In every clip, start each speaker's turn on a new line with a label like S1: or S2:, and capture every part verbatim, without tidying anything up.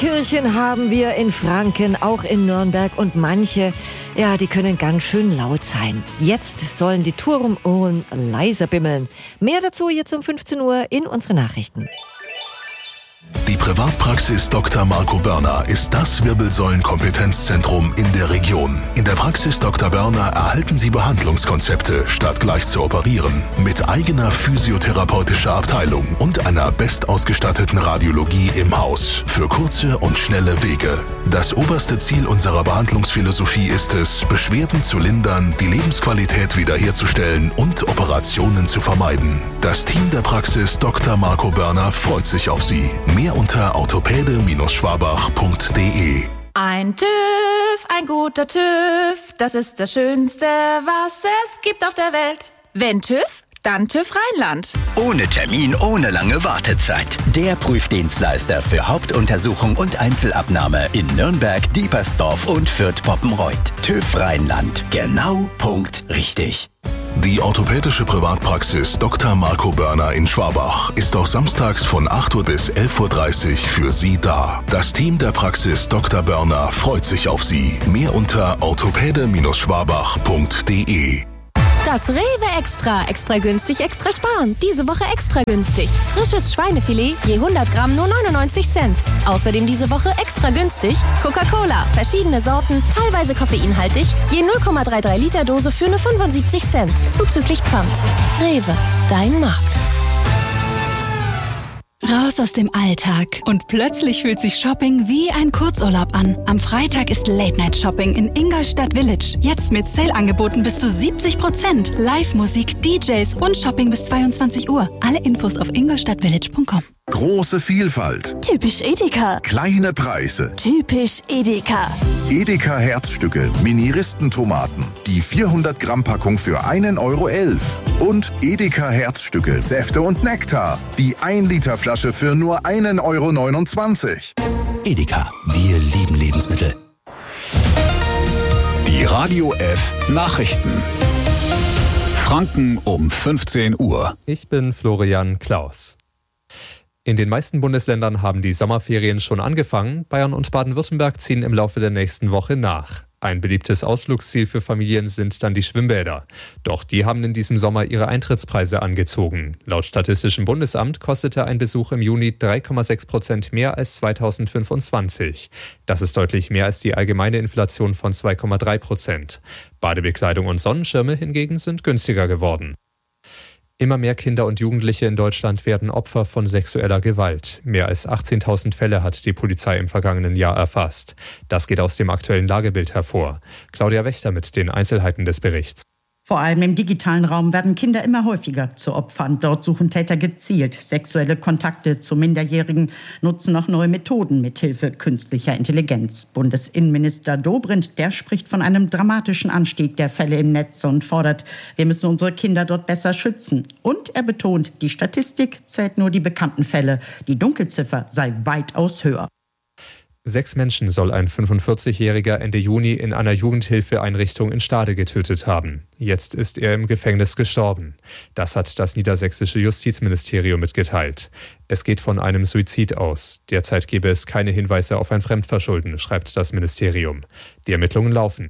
S1: Kirchen haben wir in Franken, auch in Nürnberg und manche, ja, die können ganz schön laut sein. Jetzt sollen die Turmuhren leiser bimmeln. Mehr dazu jetzt um fünfzehn Uhr in unsere Nachrichten.
S2: Die Privatpraxis Doktor Marco Börner ist das Wirbelsäulen-Kompetenzzentrum in der Region. In der Praxis Doktor Börner erhalten Sie Behandlungskonzepte, statt gleich zu operieren. Mit eigener physiotherapeutischer Abteilung und einer bestausgestatteten Radiologie im Haus. Für kurze und schnelle Wege. Das oberste Ziel unserer Behandlungsphilosophie ist es, Beschwerden zu lindern, die Lebensqualität wiederherzustellen und Operationen zu vermeiden. Das Team der Praxis Doktor Marco Börner freut sich auf Sie. Mehr unter orthopäde Schwabach punkt de.
S3: Ein TÜV, ein guter TÜV, das ist das Schönste, was es gibt auf der Welt. Wenn TÜV, dann TÜV Rheinland.
S4: Ohne Termin, ohne lange Wartezeit. Der Prüfdienstleister für Hauptuntersuchung und Einzelabnahme in Nürnberg, Diepersdorf und Fürth-Poppenreuth. TÜV Rheinland. Genau, Punkt, richtig.
S2: Die orthopädische Privatpraxis Doktor Marco Börner in Schwabach ist auch samstags von acht Uhr bis elf Uhr dreißig für Sie da. Das Team der Praxis Doktor Börner freut sich auf Sie. Mehr unter orthopäde Schwabach punkt de.
S5: Das Rewe Extra. Extra günstig, extra sparen. Diese Woche extra günstig. Frisches Schweinefilet, je hundert Gramm nur neunundneunzig Cent. Außerdem diese Woche extra günstig Coca-Cola. Verschiedene Sorten, teilweise koffeinhaltig. Je null Komma dreiunddreißig Liter Dose für nur fünfundsiebzig Cent. Zuzüglich Pfand. Rewe, dein Markt.
S6: Raus aus dem Alltag. Und plötzlich fühlt sich Shopping wie ein Kurzurlaub an. Am Freitag ist Late-Night-Shopping in Ingolstadt Village. Jetzt mit Sale-Angeboten bis zu siebzig Prozent. Live-Musik, D Js und Shopping bis zweiundzwanzig Uhr. Alle Infos auf ingolstadtvillage punkt com.
S7: Große Vielfalt.
S5: Typisch Edeka.
S7: Kleine Preise.
S5: Typisch Edeka.
S7: Edeka Herzstücke, Mini-Ristentomaten. Die vierhundert Gramm Packung für einen Euro elf. Und Edeka Herzstücke, Säfte und Nektar. Die ein Liter Flasche für nur einen Euro neunundzwanzig.
S8: Edeka, wir lieben Lebensmittel.
S9: Die Radio F Nachrichten. Franken um fünfzehn Uhr.
S10: Ich bin Florian Klaus. In den meisten Bundesländern haben die Sommerferien schon angefangen. Bayern und Baden-Württemberg ziehen im Laufe der nächsten Woche nach. Ein beliebtes Ausflugsziel für Familien sind dann die Schwimmbäder. Doch die haben in diesem Sommer ihre Eintrittspreise angezogen. Laut Statistischem Bundesamt kostete ein Besuch im Juni drei Komma sechs Prozent mehr als zweitausendfünfundzwanzig. Das ist deutlich mehr als die allgemeine Inflation von zwei Komma drei Prozent. Badebekleidung und Sonnenschirme hingegen sind günstiger geworden. Immer mehr Kinder und Jugendliche in Deutschland werden Opfer von sexueller Gewalt. Mehr als achtzehntausend Fälle hat die Polizei im vergangenen Jahr erfasst. Das geht aus dem aktuellen Lagebild hervor. Claudia Wächter mit den Einzelheiten des Berichts.
S11: Vor allem im digitalen Raum werden Kinder immer häufiger zu Opfern. Dort suchen Täter gezielt sexuelle Kontakte zu Minderjährigen, nutzen auch neue Methoden mithilfe künstlicher Intelligenz. Bundesinnenminister Dobrindt, der spricht von einem dramatischen Anstieg der Fälle im Netz und fordert, wir müssen unsere Kinder dort besser schützen. Und er betont, die Statistik zählt nur die bekannten Fälle. Die Dunkelziffer sei weitaus höher.
S10: Sechs Menschen soll ein fünfundvierzigjähriger Ende Juni in einer Jugendhilfeeinrichtung in Stade getötet haben. Jetzt ist er im Gefängnis gestorben. Das hat das niedersächsische Justizministerium mitgeteilt. Es geht von einem Suizid aus. Derzeit gebe es keine Hinweise auf ein Fremdverschulden, schreibt das Ministerium. Die Ermittlungen laufen.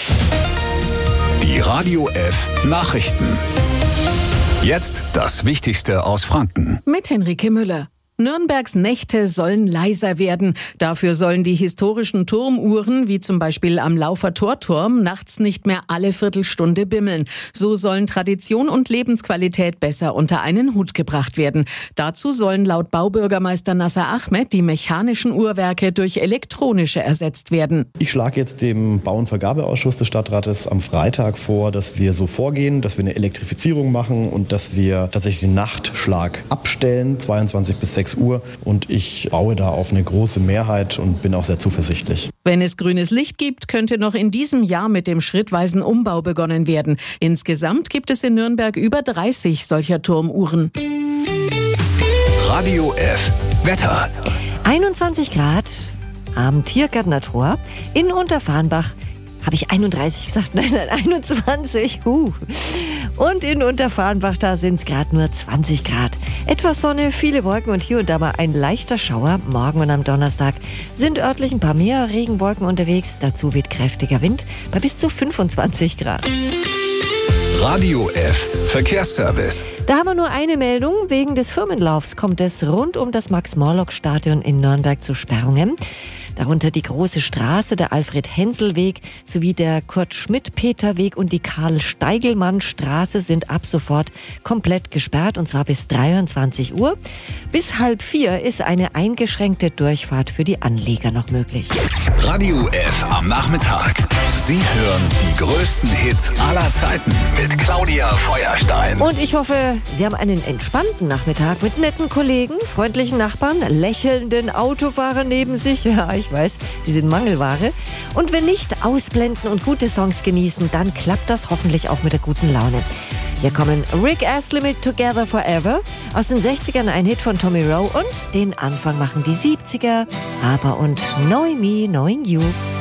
S9: Die Radio F Nachrichten. Jetzt das Wichtigste aus Franken.
S12: Mit Henrike Müller. Nürnbergs Nächte sollen leiser werden. Dafür sollen die historischen Turmuhren, wie zum Beispiel am Laufer Torturm, nachts nicht mehr alle Viertelstunde bimmeln. So sollen Tradition und Lebensqualität besser unter einen Hut gebracht werden. Dazu sollen laut Baubürgermeister Nasser Ahmed die mechanischen Uhrwerke durch elektronische ersetzt werden.
S13: Ich schlage jetzt dem Bau- und Vergabeausschuss des Stadtrates am Freitag vor, dass wir so vorgehen, dass wir eine Elektrifizierung machen und dass wir tatsächlich den Nachtschlag abstellen, zweiundzwanzig bis sechs Uhr, und ich baue da auf eine große Mehrheit und bin auch sehr zuversichtlich.
S12: Wenn es grünes Licht gibt, könnte noch in diesem Jahr mit dem schrittweisen Umbau begonnen werden. Insgesamt gibt es in Nürnberg über dreißig solcher Turmuhren.
S9: Radio F Wetter.
S1: einundzwanzig Grad am Tiergärtner Tor. In Unterfarnbach habe ich einunddreißig gesagt, nein, nein, einundzwanzig. Uh. Und in Unterfahrenbach, da sind es gerade nur zwanzig Grad. Etwas Sonne, viele Wolken und hier und da mal ein leichter Schauer. Morgen und am Donnerstag sind örtlich ein paar mehr Regenwolken unterwegs. Dazu weht kräftiger Wind bei bis zu fünfundzwanzig Grad.
S9: Radio F Verkehrsservice.
S1: Da haben wir nur eine Meldung. Wegen des Firmenlaufs kommt es rund um das Max-Morlock-Stadion in Nürnberg zu Sperrungen. Darunter die Große Straße, der Alfred-Hensel-Weg sowie der Kurt-Schmidt-Peter-Weg und die Karl-Steigelmann-Straße sind ab sofort komplett gesperrt, und zwar bis dreiundzwanzig Uhr. Bis halb vier ist eine eingeschränkte Durchfahrt für die Anleger noch möglich.
S9: Radio F am Nachmittag. Sie hören die größten Hits aller Zeiten mit Claudia Feuerstein.
S1: Und ich hoffe, Sie haben einen entspannten Nachmittag mit netten Kollegen, freundlichen Nachbarn, lächelnden Autofahrern neben sich. Ja, ich weiß, die sind Mangelware. Und wenn nicht, ausblenden und gute Songs genießen, dann klappt das hoffentlich auch mit der guten Laune. Hier kommen Rick Astley mit Together Forever, aus den sechzigern ein Hit von Tommy Rowe, und den Anfang machen die siebziger, Aber und Knowing Me, Knowing You.